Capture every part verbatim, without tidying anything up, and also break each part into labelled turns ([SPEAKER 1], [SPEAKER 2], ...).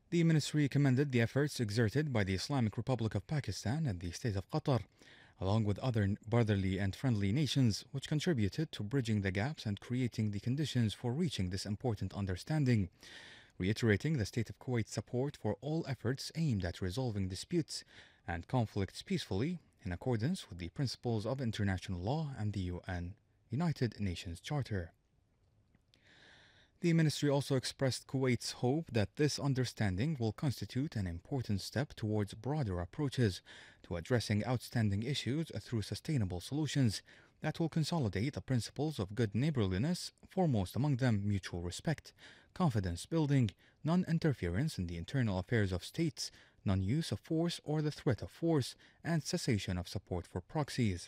[SPEAKER 1] The ministry commended the efforts exerted by the Islamic Republic of Pakistan and the State of Qatar, along with other brotherly and friendly nations, which contributed to bridging the gaps and creating the conditions for reaching this important understanding, reiterating the State of Kuwait's support for all efforts aimed at resolving disputes and conflicts peacefully in accordance with the principles of international law and the U N United Nations Charter. The ministry also expressed Kuwait's hope that this understanding will constitute an important step towards broader approaches to addressing outstanding issues through sustainable solutions that will consolidate the principles of good neighborliness, foremost among them mutual respect, confidence building, non interference in the internal affairs of states, non use of force or the threat of force, and cessation of support for proxies.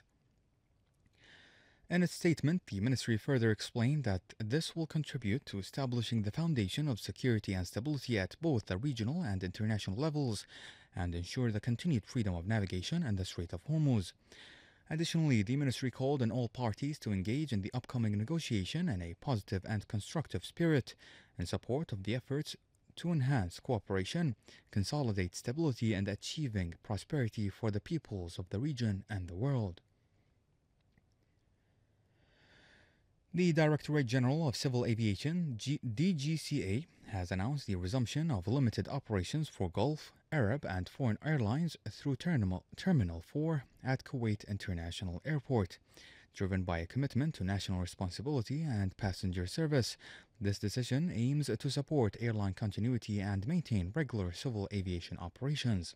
[SPEAKER 1] In its statement, the ministry further explained that this will contribute to establishing the foundation of security and stability at both the regional and international levels and ensure the continued freedom of navigation in the Strait of Hormuz. Additionally, the ministry called on all parties to engage in the upcoming negotiation in a positive and constructive spirit in support of the efforts to enhance cooperation, consolidate stability, and achieving prosperity for the peoples of the region and the world. The Directorate General of Civil Aviation, G- D G C A, has announced the resumption of limited operations for Gulf, Arab, and foreign airlines through Terminal, Terminal four at Kuwait International Airport. Driven by a commitment to national responsibility and passenger service, this decision aims to support airline continuity and maintain regular civil aviation operations.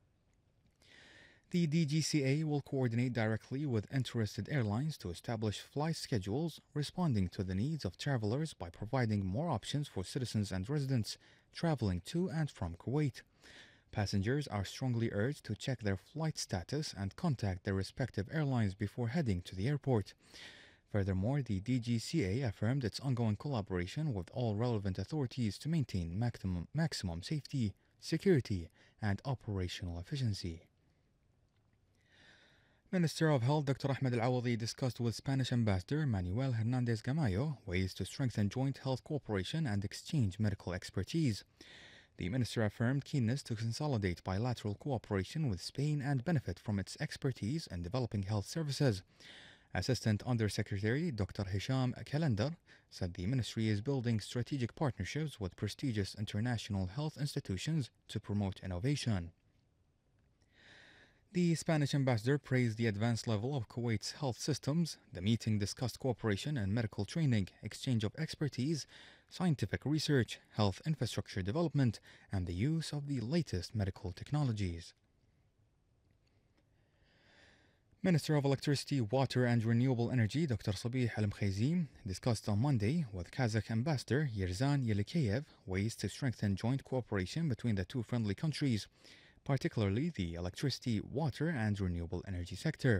[SPEAKER 1] The D G C A will coordinate directly with interested airlines to establish flight schedules responding to the needs of travelers by providing more options for citizens and residents traveling to and from Kuwait. Passengers are strongly urged to check their flight status and contact their respective airlines before heading to the airport. Furthermore, the D G C A affirmed its ongoing collaboration with all relevant authorities to maintain maximum, maximum safety, security, and operational efficiency. Minister of Health Doctor Ahmed Al-Awadi discussed with Spanish Ambassador Manuel Hernandez Gamayo ways to strengthen joint health cooperation and exchange medical expertise. The minister affirmed keenness to consolidate bilateral cooperation with Spain and benefit from its expertise in developing health services. Assistant Undersecretary Doctor Hisham Kalender said the ministry is building strategic partnerships with prestigious international health institutions to promote innovation. The Spanish ambassador praised the advanced level of Kuwait's health systems. The meeting discussed cooperation in medical training, exchange of expertise, scientific research, health infrastructure development, and the use of the latest medical technologies. Minister of Electricity, Water and Renewable Energy Doctor Sabih Al-Mkhaizim discussed on Monday with Kazakh Ambassador Yerzhan Yelikeyev ways to strengthen joint cooperation between the two friendly countries, particularly the electricity, water, and renewable energy sector.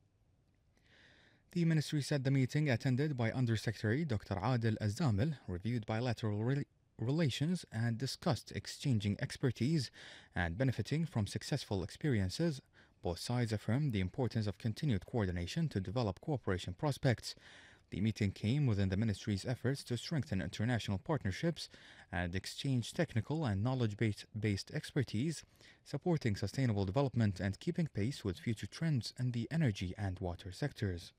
[SPEAKER 1] The ministry said the meeting, attended by Undersecretary Doctor Adel Azdamil, reviewed bilateral re- relations and discussed exchanging expertise and benefiting from successful experiences. Both sides affirmed the importance of continued coordination to develop cooperation prospects. The meeting came within the ministry's efforts to strengthen international partnerships and exchange technical and knowledge-based expertise, supporting sustainable development and keeping pace with future trends in the energy and water sectors.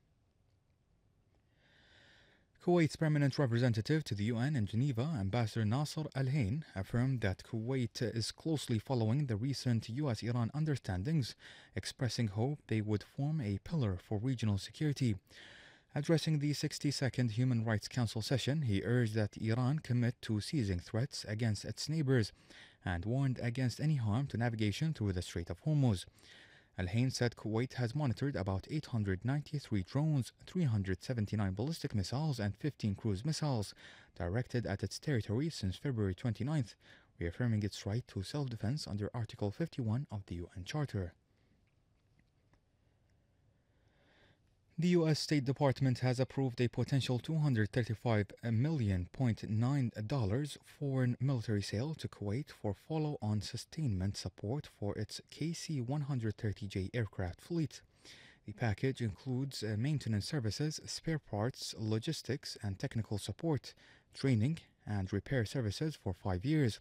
[SPEAKER 1] Kuwait's permanent representative to the U N in Geneva, Ambassador Nasser Al-Hain, affirmed that Kuwait is closely following the recent U S Iran understandings, expressing hope they would form a pillar for regional security. Addressing the sixty-second Human Rights Council session, he urged that Iran commit to ceasing threats against its neighbors and warned against any harm to navigation through the Strait of Hormuz. Al-Hain said Kuwait has monitored about eight hundred ninety-three drones, three hundred seventy-nine ballistic missiles, and fifteen cruise missiles directed at its territory since February twenty-ninth, reaffirming its right to self-defense under Article fifty-one of the U N Charter. The U S State Department has approved a potential two hundred thirty-five million point nine dollars foreign military sale to Kuwait for follow-on sustainment support for its K C one thirty J aircraft fleet. The package includes uh, maintenance services, spare parts, logistics and technical support, training, and repair services for five years,